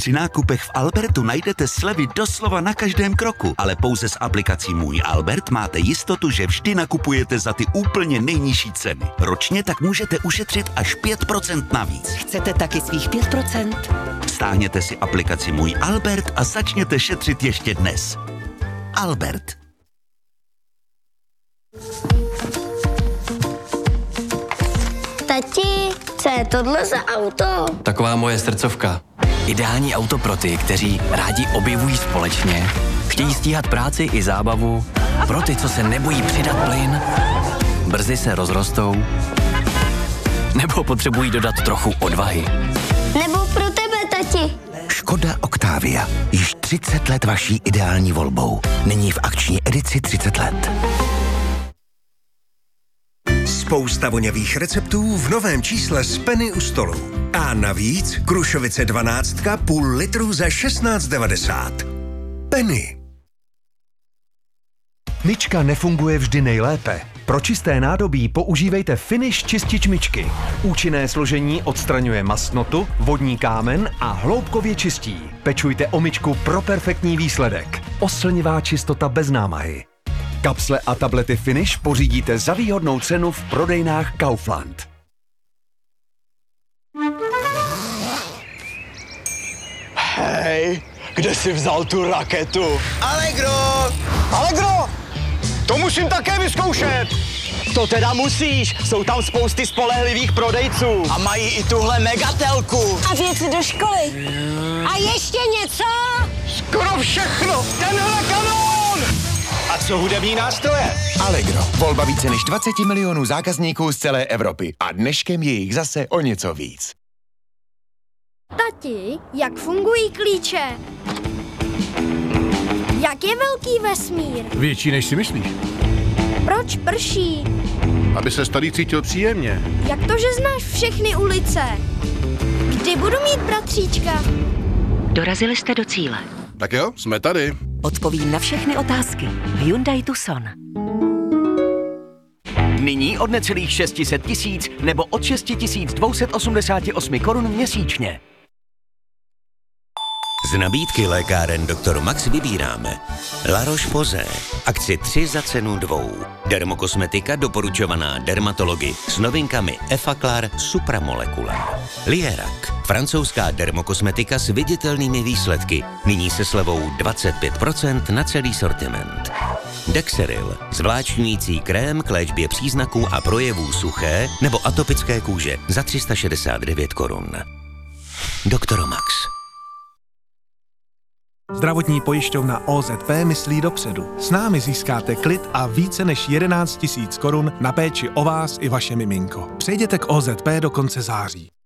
Při nákupech v Albertu najdete slevy doslova na každém kroku, ale pouze s aplikací Můj Albert máte jistotu, že vždy nakupujete za ty úplně nejnižší ceny. Ročně tak můžete ušetřit až 5% navíc. Chcete taky svých 5%? Stáhněte si aplikaci Můj Albert a začněte šetřit ještě dnes. Albert. Tati, co je tohle za auto? Taková moje srdcovka. Ideální auto pro ty, kteří rádi objevují společně, chtějí stíhat práci i zábavu, pro ty, co se nebojí přidat plyn, brzy se rozrostou, nebo potřebují dodat trochu odvahy. Nebo pro tebe, tati. Škoda Octavia. Již 30 let vaší ideální volbou. Nyní v akční edici 30 let. Spousta voňavých receptů v novém čísle z Penny u stolu. A navíc Krušovice 12 půl litru za 16,90. Penny. Myčka nefunguje vždy nejlépe. Pro čisté nádobí používejte Finish čistič myčky. Účinné složení odstraňuje mastnotu, vodní kámen a hloubkově čistí. Pečujte o myčku pro perfektní výsledek. Oslnivá čistota bez námahy. Kapsle a tablety Finish pořídíte za výhodnou cenu v prodejnách Kaufland. Hej, kde jsi vzal tu raketu? Allegro! Allegro! To musím také vyzkoušet! To teda musíš, jsou tam spousty spolehlivých prodejců. A mají i tuhle megatelku. A věci do školy. A ještě něco? Skoro všechno! Tenhle kanón! A co hudební nástroje? Allegro. Volba více než 20 milionů zákazníků z celé Evropy. A dneškem je jich zase o něco víc. Tati, jak fungují klíče? Jak je velký vesmír? Větší, než si myslíš. Proč prší? Aby se tady cítil příjemně. Jak to, že znáš všechny ulice? Kdy budu mít bratříčka? Dorazili jste do cíle. Tak jo, jsme tady. Odpovím na všechny otázky. Hyundai Tucson. Nyní od necelých 600 000 nebo od 6 288 korun měsíčně. Z nabídky lékáren Dr. Max vybíráme La Roche-Posay, akci 3 za cenu 2. Dermokosmetika doporučovaná dermatology s novinkami Effaclar Supramolecular. Lierac, francouzská dermokosmetika s viditelnými výsledky, nyní se slevou 25% na celý sortiment. Dexeril, zvláštňující krém k léčbě příznaků a projevů suché nebo atopické kůže za 369 korun. Dr. Max. Zdravotní pojišťovna OZP myslí dopředu. S námi získáte klid a více než 11 000 korun na péči o vás i vaše miminko. Přejděte k OZP do konce září.